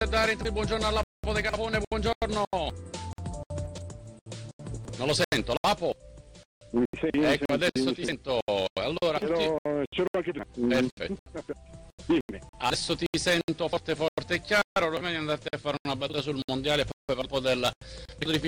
dare il buongiorno alla Lapo De Capone, buongiorno. Non lo sento, Lapo? Ecco, adesso ti sento. Allora, ce l'ho anche te. Perfetto. Dimmi. Adesso ti sento forte e chiaro, ormai andarti a fare una battuta sul mondiale, poi per un po' del